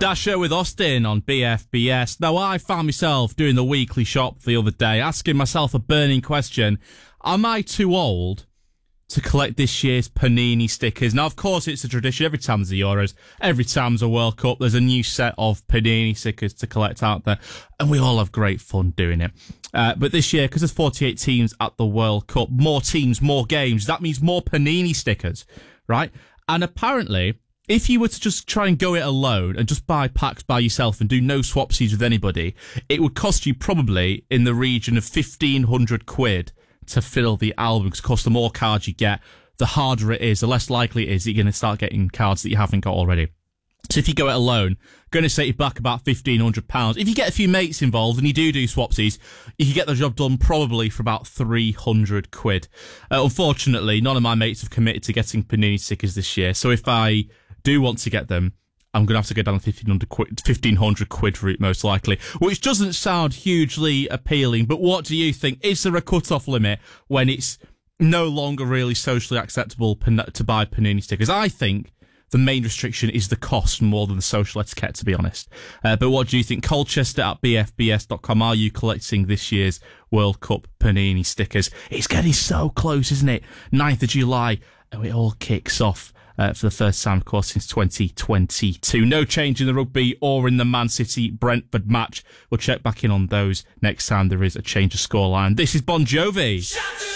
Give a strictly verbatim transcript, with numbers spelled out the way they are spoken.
Dasher with Austin on B F B S. Now, I found myself doing the weekly shop the other day, asking myself a burning question. Am I too old to collect this year's Panini stickers? Now, of course, it's a tradition. Every time there's a Euros, every time there's a World Cup, there's a new set of Panini stickers to collect out there, and we all have great fun doing it. Uh, but this year, because there's forty-eight teams at the World Cup, more teams, more games, that means more Panini stickers, right? And apparently, if you were to just try and go it alone and just buy packs by yourself and do no swapsies with anybody, it would cost you probably in the region of fifteen hundred quid to fill the album, because of course the more cards you get, the harder it is, the less likely it is that you're going to start getting cards that you haven't got already. So if you go it alone, going to set you back about fifteen hundred pounds. If you get a few mates involved and you do do swapsies, you can get the job done probably for about three hundred quid. Uh, unfortunately, none of my mates have committed to getting Panini stickers this year, so if I do want to get them, I'm going to have to go down the fifteen hundred quid, fifteen hundred quid route, most likely, which doesn't sound hugely appealing. But what do you think? Is there a cut-off limit when it's no longer really socially acceptable to buy Panini stickers? I think the main restriction is the cost more than the social etiquette, to be honest. Uh, but what do you think? Colchester at b f b s dot com. Are you collecting this year's World Cup Panini stickers? It's getting so close, isn't it? ninth of July, and it all kicks off. Uh, for the first time, of course, since twenty twenty-two. No change in the rugby or in the Man City-Brentford match. We'll check back in on those next time there is a change of scoreline. This is Bon Jovi.